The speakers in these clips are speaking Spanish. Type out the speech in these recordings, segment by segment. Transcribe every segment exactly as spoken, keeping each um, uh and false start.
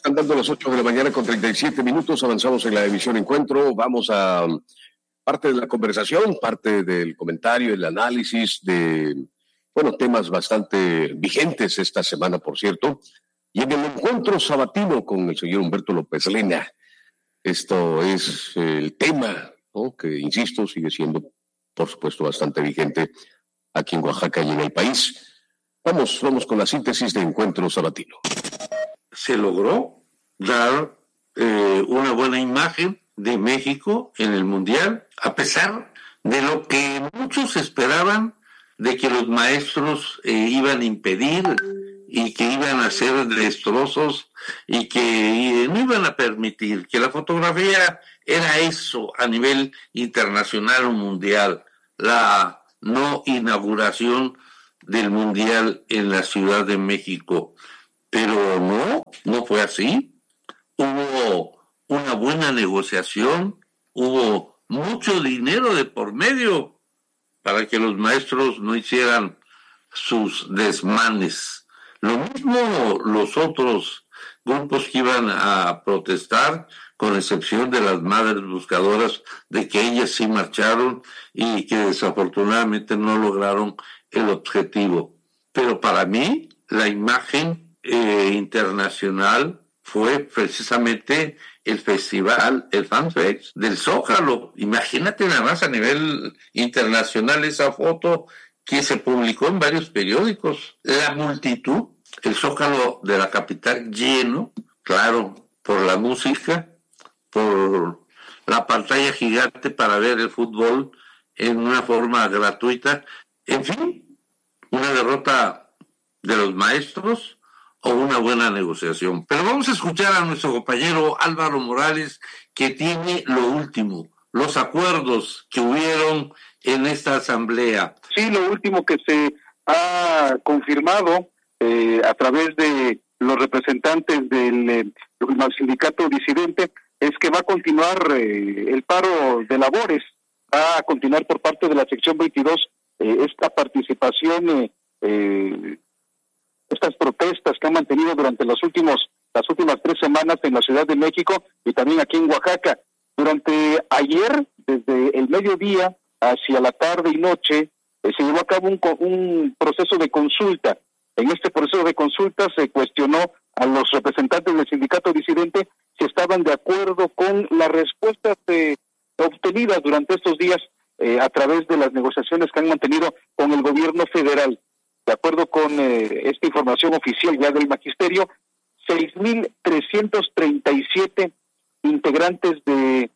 Están dando las ocho de la mañana con treinta y siete minutos, avanzamos en la emisión Encuentro, vamos a parte de la conversación, parte del comentario, el análisis de, bueno, temas bastante vigentes esta semana, por cierto, y en el Encuentro sabatino con el señor Humberto López Lena. Esto es el tema, ¿no?, que, insisto, sigue siendo, por supuesto, bastante vigente aquí en Oaxaca y en el país. Vamos, vamos con la síntesis de Encuentro sabatino. Se logró dar eh, una buena imagen de México en el Mundial, a pesar de lo que muchos esperaban, de que los maestros eh, iban a impedir y que iban a hacer destrozos y que eh, no iban a permitir, que la fotografía era eso a nivel internacional o mundial, la no inauguración del Mundial en la Ciudad de México. Pero no, no fue así. Hubo una buena negociación, hubo mucho dinero de por medio para que los maestros no hicieran sus desmanes. Lo mismo los otros grupos que iban a protestar, con excepción de las madres buscadoras, de que ellas sí marcharon y que desafortunadamente no lograron el objetivo. Pero para mí, la imagen Eh, internacional fue precisamente el festival, el FanFest del Zócalo. Imagínate nada más a nivel internacional esa foto que se publicó en varios periódicos. La multitud, el Zócalo de la capital lleno, claro, por la música, por la pantalla gigante para ver el fútbol en una forma gratuita. En fin, una derrota de los maestros o una buena negociación. Pero vamos a escuchar a nuestro compañero Álvaro Morales, que tiene lo último, los acuerdos que hubieron en esta asamblea. Sí, lo último que se ha confirmado eh, a través de los representantes del, eh, del sindicato disidente es que va a continuar eh, el paro de labores, va a continuar por parte de la sección veintidós eh, esta participación eh, eh, estas protestas que han mantenido durante los últimos las últimas tres semanas en la Ciudad de México y también aquí en Oaxaca. Durante ayer, desde el mediodía hacia la tarde y noche, eh, se llevó a cabo un, un proceso de consulta. En este proceso de consulta se cuestionó a los representantes del sindicato disidente si estaban de acuerdo con las respuestas eh, obtenidas durante estos días eh, a través de las negociaciones que han mantenido con el gobierno federal. De acuerdo con eh, esta información oficial ya del magisterio, seis mil trescientos treinta y siete integrantes de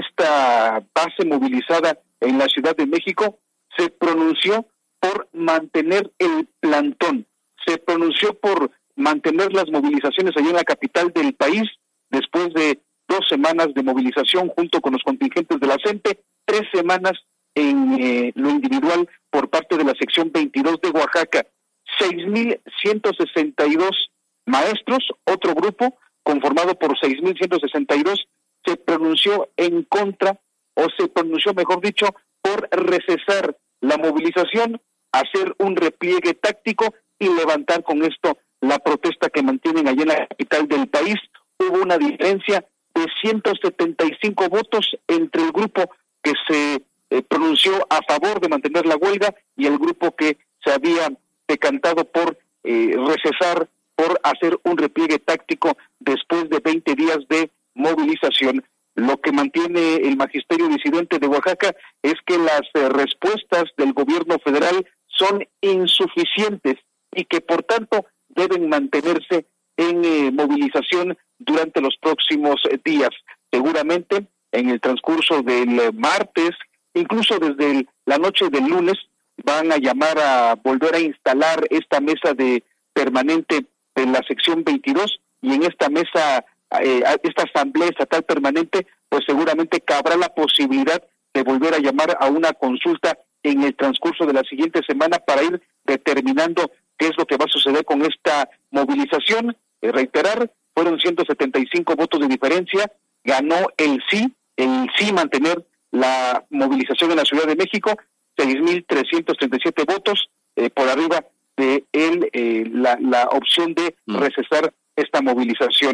esta base movilizada en la Ciudad de México se pronunció por mantener el plantón, se pronunció por mantener las movilizaciones allá en la capital del país, después de dos semanas de movilización junto con los contingentes de la C E N T E, tres semanas en eh, lo individual por parte de la sección veintidós de Oaxaca. seis mil ciento sesenta y dos maestros, otro grupo conformado por seis mil ciento sesenta y dos, se pronunció en contra, o se pronunció, mejor dicho, por recesar la movilización, hacer un repliegue táctico y levantar con esto la protesta que mantienen allí en la capital del país. Hubo una diferencia de ciento setenta y cinco votos entre el grupo que se Eh, pronunció a favor de mantener la huelga y el grupo que se había decantado por eh, recesar, por hacer un repliegue táctico después de veinte días de movilización. Lo que mantiene el magisterio disidente de Oaxaca es que las eh, respuestas del gobierno federal son insuficientes y que por tanto deben mantenerse en eh, movilización durante los próximos eh, días. Seguramente en el transcurso del eh, martes, incluso desde el, la noche del lunes, van a llamar a volver a instalar esta mesa de permanente de la sección veintidós, y en esta mesa, eh, esta asamblea estatal permanente, pues seguramente cabrá la posibilidad de volver a llamar a una consulta en el transcurso de la siguiente semana para ir determinando qué es lo que va a suceder con esta movilización. Eh, reiterar, fueron ciento setenta y cinco votos de diferencia, ganó el sí, el sí mantener la movilización en la Ciudad de México, seis mil trescientos treinta y siete votos, eh, por arriba de él, eh, la, la opción de recesar esta movilización.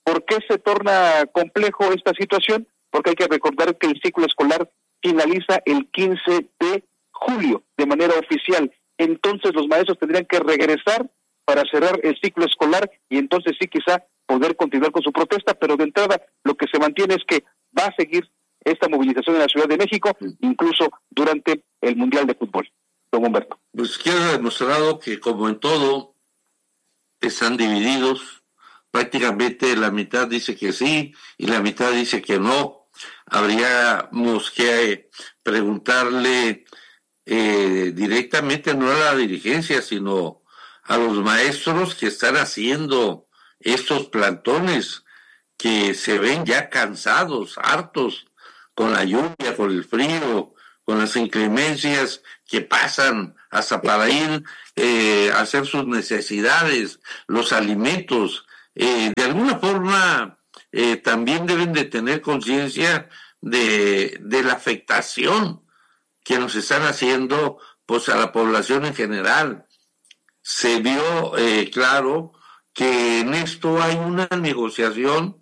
¿Por qué se torna complejo esta situación? Porque hay que recordar que el ciclo escolar finaliza el quince de julio de manera oficial. Entonces los maestros tendrían que regresar para cerrar el ciclo escolar y entonces sí quizá poder continuar con su protesta, pero de entrada lo que se mantiene es que va a seguir esta movilización en la Ciudad de México, incluso durante el Mundial de Fútbol. Don Humberto. Pues queda demostrado que, como en todo, están divididos. Prácticamente la mitad dice que sí y la mitad dice que no. Habríamos que preguntarle eh, directamente, no a la dirigencia, sino a los maestros que están haciendo estos plantones, que se ven ya cansados, hartos, con la lluvia, con el frío, con las inclemencias que pasan hasta para ir eh, a hacer sus necesidades, los alimentos. Eh, de alguna forma eh, también deben de tener conciencia de, de la afectación que nos están haciendo pues a la población en general. Se vio eh, claro que en esto hay una negociación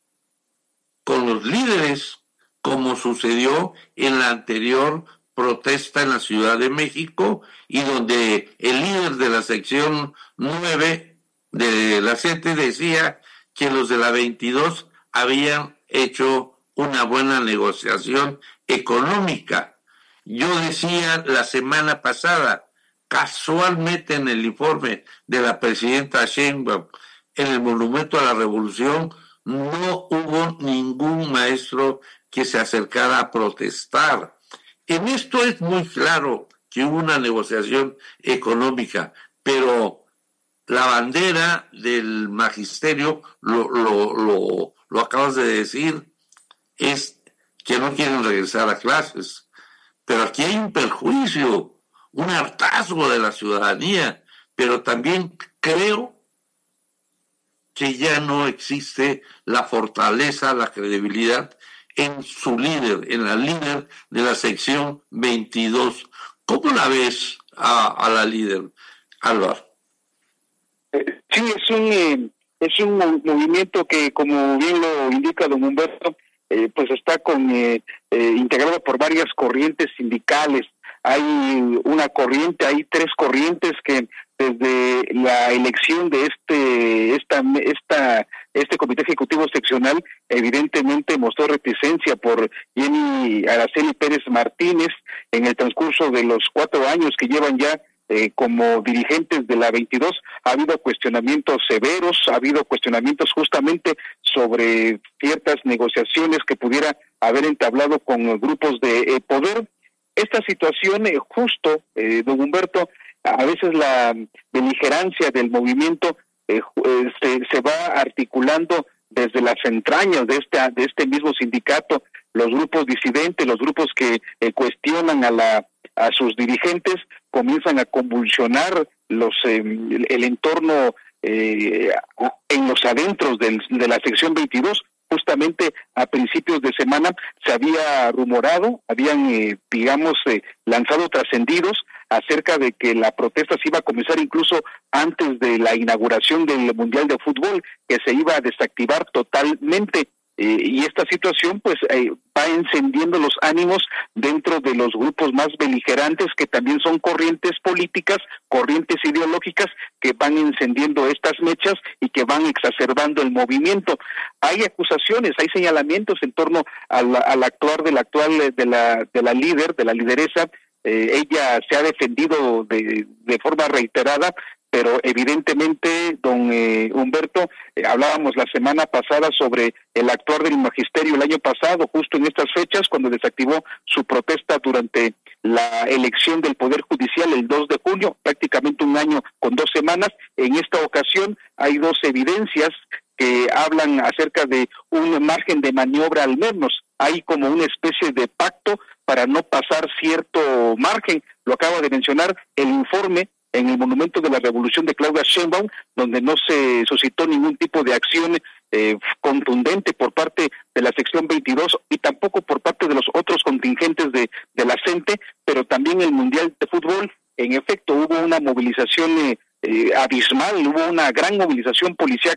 con los líderes, como sucedió en la anterior protesta en la Ciudad de México, y donde el líder de la sección nueve de la C E T E decía que los de la veintidós habían hecho una buena negociación económica. Yo decía la semana pasada, casualmente en el informe de la presidenta Sheinbaum, en el Monumento a la Revolución, no hubo ningún maestro que se acercara a protestar. En esto es muy claro que hubo una negociación económica, pero la bandera del magisterio, lo, lo, lo, lo acabas de decir, es que no quieren regresar a clases. Pero aquí hay un perjuicio, un hartazgo de la ciudadanía, pero también creo que ya no existe la fortaleza, la credibilidad en su líder, en la líder de la sección veintidós. ¿Cómo la ves a, a la líder, Álvaro? Eh, sí, es un, eh, es un movimiento que, como bien lo indica don Humberto, eh, pues está con eh, eh, integrado por varias corrientes sindicales. Hay una corriente, hay tres corrientes que desde la elección de este esta esta este comité ejecutivo seccional evidentemente mostró reticencia por Jenny Araceli Pérez Martínez en el transcurso de los cuatro años que llevan ya eh, como dirigentes de la veintidós. Ha habido cuestionamientos severos, ha habido cuestionamientos justamente sobre ciertas negociaciones que pudiera haber entablado con grupos de eh, poder. Esta situación, eh, justo, eh, don Humberto, a veces la beligerancia del movimiento eh, eh, se, se va articulando desde las entrañas de este, de este mismo sindicato, los grupos disidentes, los grupos que eh, cuestionan a, la, a sus dirigentes, comienzan a convulsionar los eh, el, el entorno eh, en los adentros del, de la sección veintidós. Justamente a principios de semana se había rumorado, habían, eh, digamos, eh, lanzado trascendidos acerca de que la protesta se iba a comenzar incluso antes de la inauguración del Mundial de Fútbol, que se iba a desactivar totalmente. Eh, y esta situación pues eh, va encendiendo los ánimos dentro de los grupos más beligerantes, que también son corrientes políticas, corrientes ideológicas, que van encendiendo estas mechas y que van exacerbando el movimiento. Hay acusaciones, hay señalamientos en torno al, al actuar del actual de la de la líder, de la lideresa. Eh, ella se ha defendido de, de forma reiterada, pero evidentemente, don eh, Humberto, eh, hablábamos la semana pasada sobre el actuar del magisterio el año pasado, justo en estas fechas, cuando desactivó su protesta durante la elección del Poder Judicial el dos de junio, prácticamente un año con dos semanas. En esta ocasión hay dos evidencias que hablan acerca de un margen de maniobra al menos. Hay como una especie de pacto para no pasar cierto margen. Lo acaba de mencionar el informe en el Monumento de la Revolución de Claudia Sheinbaum, donde no se suscitó ningún tipo de acción eh, contundente por parte de la sección veintidós y tampoco por parte de los otros contingentes de, de la C E N T E, pero también el Mundial de Fútbol. En efecto, hubo una movilización eh, eh, abismal, hubo una gran movilización policíaca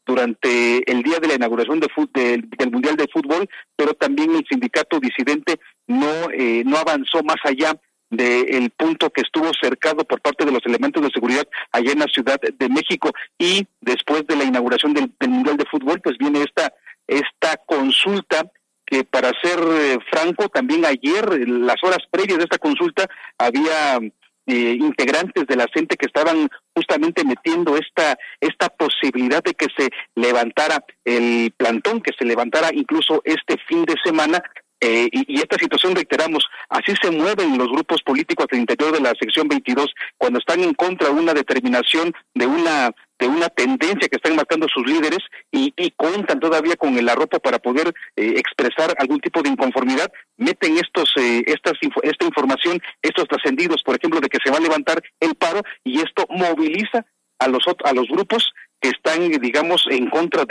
durante el día de la inauguración de fut, de, del Mundial de Fútbol, pero también el sindicato disidente no eh, no avanzó más allá del punto que estuvo cercado por parte de los elementos de seguridad allá en la Ciudad de México. Y después de la inauguración del, del Mundial de Fútbol, pues viene esta esta consulta que, para ser eh, franco, también ayer, las horas previas de esta consulta, había eh, integrantes de la gente que estaban justamente metiendo esta esta posibilidad de que se levantara el plantón, que se levantara incluso este fin de semana. Eh, y, y esta situación, reiteramos, así se mueven los grupos políticos al interior de la sección veintidós cuando están en contra de una determinación, de una de una tendencia que están marcando sus líderes, y, y cuentan todavía con el arropo para poder eh, expresar algún tipo de inconformidad. Meten estos eh, estas esta información, estos trascendidos, por ejemplo, de que se va a levantar el paro, y esto moviliza a los a los grupos que están, digamos, en contra de